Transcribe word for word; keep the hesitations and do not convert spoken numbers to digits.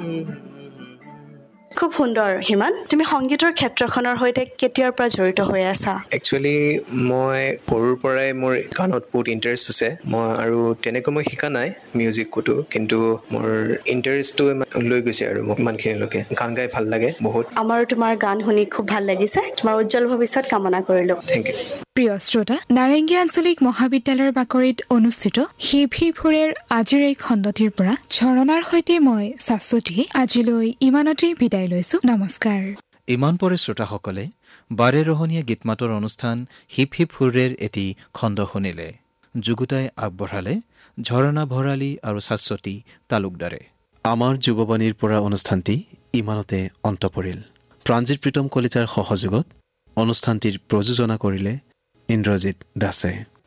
খুব সুন্দৰ হিমান তুমি সংগীতৰ ক্ষেত্ৰখনৰ সৈতে কেতিয়াৰ পৰা জড়িত হৈ আছা একচুৱেলি মই সৰুৰ পৰাই মোৰ গানত বহুত ইণ্টাৰেষ্ট আছে মই আৰু তেনেকৈ মই শিকা নাই মিউজিক কোটো কিন্তু মোৰ ইণ্টাৰেষ্টটো লৈ গৈছে আৰু মোক ইমানখিনিলৈকে গান গাই ভাল লাগে বহুত আমাৰো তোমাৰ গান শুনি খুব ভাল লাগিছে তোমাৰ উজ্জ্বল ভৱিষ্যত কামনা কৰিলো থেংক ইউ প্ৰিয় শ্ৰোতা নাৰেংগী আঞ্চলিক মহাবিদ্যালয়ৰ বাকৰিত অনুষ্ঠিত হিপ হিপ হুৰেৰ আজিৰ এই খণ্ডটিৰ পৰা ঝৰণাৰ সৈতে মই শাশ্বতী আজিলৈ ইমানতেই বিদায় লৈছো নমস্কাৰ ইমান পৰে শ্ৰোতাসকলে বাৰে ৰহণীয়া গীতমাতৰ অনুষ্ঠান হিপ হিপ হুৰেৰ এটি খণ্ড শুনিলে যুগুতাই আগবঢ়ালে ঝৰণা ভৰালী আৰু শাশ্বতী তালুকদাৰে আমাৰ যুৱবাণীৰ পৰা অনুষ্ঠানটি ইমানতে অন্ত পৰিল প্ৰাঞ্জিত প্ৰীতম কলিতাৰ সহযোগত অনুষ্ঠানটিৰ প্ৰযোজনা কৰিলে ইন্দ্ৰজিৎ দাসে